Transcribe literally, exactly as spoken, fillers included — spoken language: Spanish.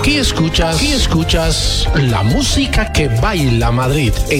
Aquí escuchas, aquí escuchas la música que baila Madrid en